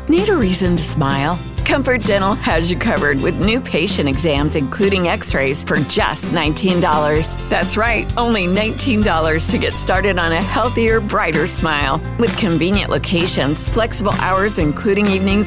Need a reason to smile? Comfort Dental has you covered with new patient exams, including x-rays, for just $19. That's right, only $19 to get started on a healthier, brighter smile. With convenient locations, flexible hours, including evenings